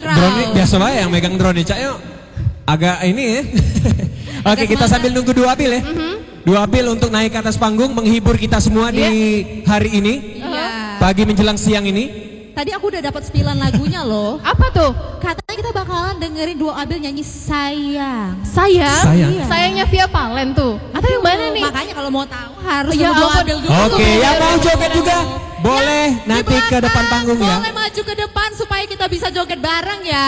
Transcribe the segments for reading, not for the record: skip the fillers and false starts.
Drone ini biasa banget yang megang drone nih, Cak. Yuk. Agak ini ya. Oke, kita sambil nunggu Dua Abil ya. Dua Abil untuk naik ke atas panggung menghibur kita semua di hari ini. Pagi menjelang siang ini. Tadi aku udah dapat spilan lagunya loh. Apa tuh? Katanya kita bakalan dengerin Dua Abil nyanyi Sayang. Sayang? Sayang. Iya. Sayangnya Via Valen tuh. Atau yang mana nih? Makanya kalau mau tahu harus Ya nunggu Dua ampun. Abil dulu. Oke, yang mau joget juga boleh Yang nanti di ke belakang, depan panggung ya. Boleh maju ke depan supaya kita bisa joget bareng ya.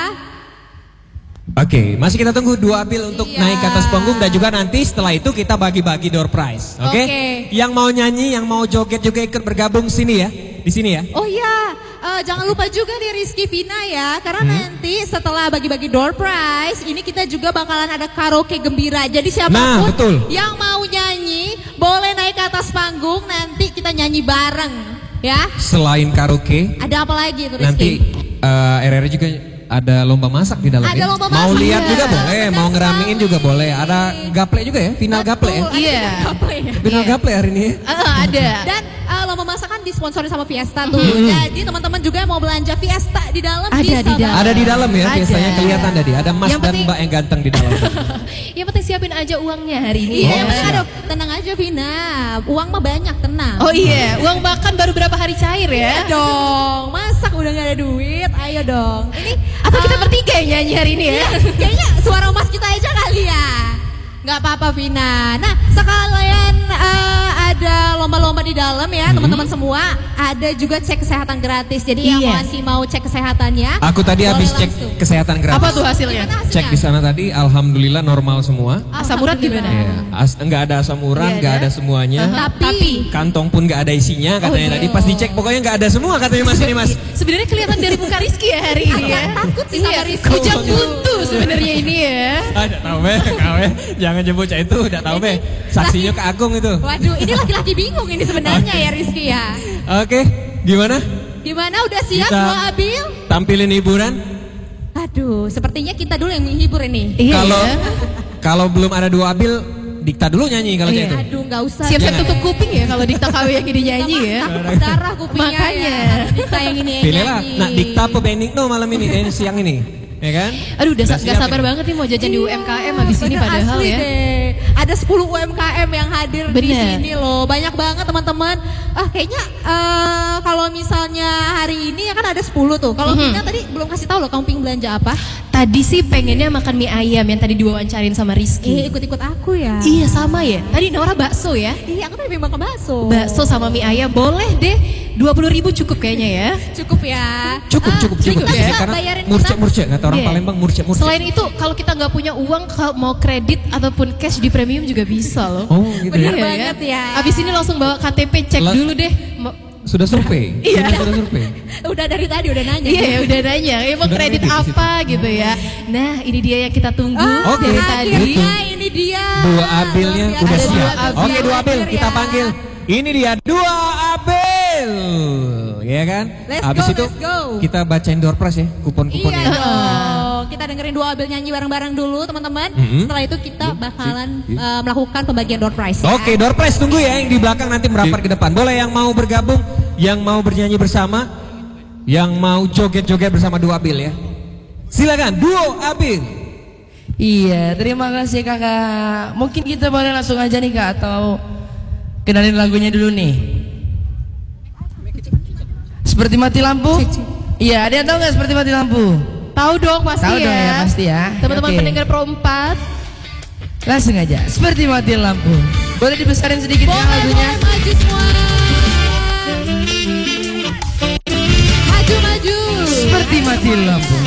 Oke, masih kita tunggu Dua Abil untuk Iya. naik ke atas panggung dan juga nanti setelah itu kita bagi-bagi door prize. Oke? Oke. Yang mau nyanyi, yang mau joget juga ikut bergabung sini ya. Di sini ya. Oh iya, jangan lupa juga nih Rizky Vina ya. Karena nanti setelah bagi-bagi door prize, ini kita juga bakalan ada karaoke gembira. Jadi siapapun betul. yang mau nyanyi, boleh naik ke atas panggung, nanti kita nyanyi bareng ya. Selain karaoke, Ada apa lagi tuh Rizky? nanti RRI juga ada lomba masak di dalam Ada ya. lomba Mau masak, lihat iya. juga boleh, Benar mau ngeramein sekali. juga boleh. Ada gaple juga ya, final gaple ya. Betul, ada Iya. gaple ya. Final gaple hari ini ya. Ada. Dan lomba masak kan disponsori sama Fiesta tuh. Jadi teman-teman juga yang mau belanja Fiesta di dalam Ada bisa di dalam. banget. Ada di dalam ya, Ada. biasanya kelihatan tadi. Ada Mas Yang dan penting- Mbak yang ganteng di dalam. Yang penting siapin aja uangnya hari ini. Iya, ya. yang penting ada, tenang aja Vina. Uang mah banyak, tenang. Oh iya, uang makan baru berapa hari cair ya? Iya dong, masak udah gak ada duit, ayo dong. Ini Atau kita bertiga yang nyanyi hari ini ya? kayaknya suara emas kita aja kali ya. Gak apa-apa Vina. Nah sekalian ada lomba-lomba di dalam ya teman-teman semua. Ada juga cek kesehatan gratis. Jadi yang Iya. masih mau cek kesehatannya, Aku tadi boleh habis cek langsung. kesehatan gratis. Apa tuh hasilnya? Gimana hasilnya? Cek di sana tadi, alhamdulillah normal semua. Asam urat gimana? Alhamdulillah. Ya, enggak ada asam urat, Nggak enggak ada. ada semuanya. Tapi Kantong pun enggak ada isinya katanya tadi. Pas dicek pokoknya enggak ada semua katanya Mas ini Mas. Sebenarnya kelihatan dari muka Rizky ya hari ini ya. takut sih sama Rizky. Kujang buntu sebenarnya ini ya. Udah tahu be, kawe. Jangan jemput cah itu, udah tahu be. Saksinya ke Agung itu. Waduh, ini laki-laki bingung ini sebenarnya ya Rizky ya. Oke, gimana? Gimana udah siap Kita- Dua Abil? Tampilin hiburan? Aduh, sepertinya kita dulu yang menghibur ini. Iya. Kalau ya. kalau belum ada Dua Abil, Dikta dulu nyanyi kalau Iya. kayak itu. Aduh, nggak usah. Siap-siap Jangan. tutup kuping ya kalau Dikta KW yang ini nyanyi ya. Takut darah kupingnya Makanya. ya. Kita yang ini yang Pilihlah. nyanyi. Nah, Dikta apa Benikno malam ini, siang ini, ya kan? Aduh udah Udah gak siap sabar ini. banget nih mau jajan di Iya, UMKM habis ini bener, padahal asli ya. deh. Ada 10 UMKM yang hadir di Bener. sini loh. Banyak banget teman-teman. Kayaknya kalau misalnya hari ini ya kan ada 10 tuh. Kalau Vina tadi belum kasih tahu loh kamu pengen belanja apa. Tadi sih pengennya makan mie ayam yang tadi diwawancarin sama Rizky. Ikut-ikut aku ya. Iya sama ya. Tadi Nora bakso ya. Iya, aku tadi pengen makan bakso. Bakso sama mie ayam boleh deh. 20.000 cukup kayaknya ya. Cukup ya. Cukup Kita ya, bisa karena bayarin murcek kata orang Iya. Palembang murcek. Selain itu kalau kita nggak punya uang kalau mau kredit ataupun cash di premium juga bisa loh. Oh gitu Bener ya. banget ya. Abis ini langsung bawa KTP cek Lah. dulu deh. Sudah survei? Iya. Sudah survei? Udah dari tadi udah nanya. Iya ya udah nanya, emang Udah kredit kredit di situ. apa gitu ya. Nah ini dia yang kita tunggu Oke. dari tadi. Akhirnya ini dia. Dua Abilnya Luar udah biasa. siap. Dua Abil Oke, Dua Abil hadir kita ya. panggil. Ini dia Dua Abil. Ya kan? Let's Habis go, itu let's go. kita bacain door prize ya, kupon-kuponnya. Iya dong. Kita dengerin Dua Abil nyanyi bareng-bareng dulu teman-teman. Setelah itu kita bakalan melakukan pembagian door prize ya. Oke, door prize tunggu ya yang di belakang nanti merapat ke depan. Boleh yang mau bergabung, yang mau bernyanyi bersama, yang mau joget-joget bersama Dua Abil ya. Silakan Dua Abil. Iya, terima kasih kakak. Mungkin kita boleh langsung aja nih kak, atau kenalin lagunya dulu nih. Seperti mati lampu? Iya, ada yang tahu nggak seperti mati lampu? Tahu dong pasti Tahu ya. dong ya, pasti ya. Teman-teman Oke. pendengar Pro 4. Langsung aja. Seperti mati lampu. Boleh dibesarin sedikit ya lagunya? Boleh maju semua. Maju maju. Seperti mati lampu.